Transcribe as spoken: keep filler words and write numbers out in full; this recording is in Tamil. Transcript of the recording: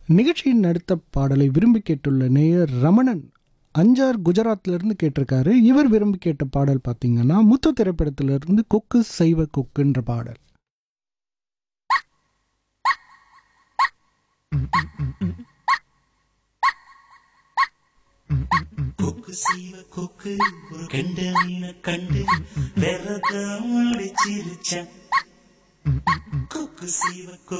நிகழ்ச்சியின் அடுத்த பாடலை விரும்பி கேட்டுள்ள நேயர் ரமணன் அஞ்சார் குஜராத்லேருந்து கேட்டிருக்காரு. இவர் விரும்பி கேட்ட பாடல் பார்த்தீங்கன்னா முத்து திரைப்படத்திலிருந்து கொக்கு செய்வ கொக்குன்ற பாடல். கொக்கு செய்வ கொக்கு ஒரு கெண்ட மீனை கண்டு விரதம் அடிச்சிருச்சேன். கொக்கு செய்வ